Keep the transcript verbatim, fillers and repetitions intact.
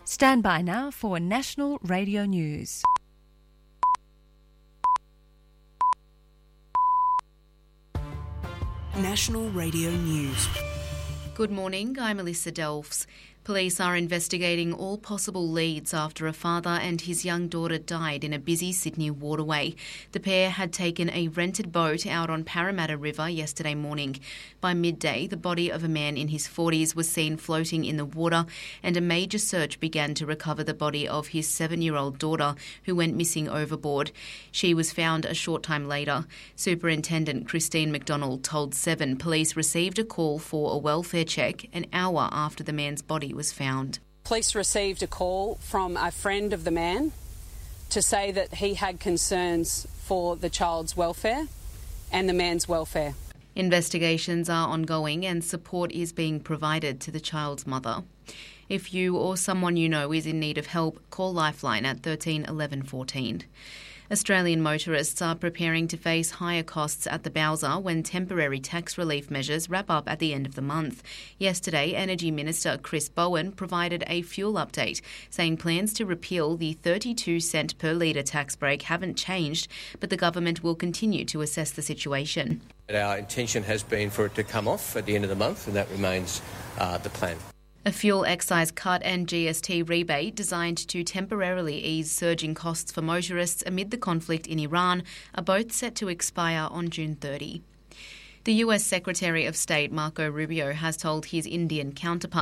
Stand by now for National Radio News. National Radio News. Good morning, I'm Melissa Delfs. Police are investigating all possible leads after a father and his young daughter died in a busy Sydney waterway. The pair had taken a rented boat out on Parramatta River yesterday morning. By midday, the body of a man in his forties was seen floating in the water, and a major search began to recover the body of his seven-year-old daughter, who went missing overboard. She was found a short time later. Superintendent Christine McDonald told Seven police received a call for a welfare check an hour after the man's body was found. Police received a call from a friend of the man to say that he had concerns for the child's welfare and the man's welfare. Investigations are ongoing and support is being provided to the child's mother. If you or someone you know is in need of help, call Lifeline at thirteen eleven fourteen. Australian motorists are preparing to face higher costs at the Bowser when temporary tax relief measures wrap up at the end of the month. Yesterday, Energy Minister Chris Bowen provided a fuel update, saying plans to repeal the thirty-two cent per litre tax break haven't changed, but the government will continue to assess the situation. Our intention has been for it to come off at the end of the month, and that remains uh, the plan. A fuel excise cut and G S T rebate designed to temporarily ease surging costs for motorists amid the conflict in Iran are both set to expire on June thirtieth. The U S Secretary of State Marco Rubio has told his Indian counterpart